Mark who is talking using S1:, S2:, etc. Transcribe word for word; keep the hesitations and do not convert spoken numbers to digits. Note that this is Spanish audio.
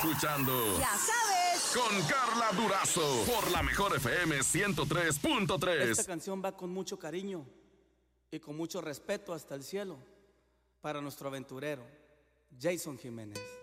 S1: escuchando
S2: Ya sabes,
S1: con Carla Durazo por la Mejor F M ciento tres punto tres.
S3: Esta canción va con mucho cariño y con mucho respeto hasta el cielo para nuestro aventurero Jason Jiménez.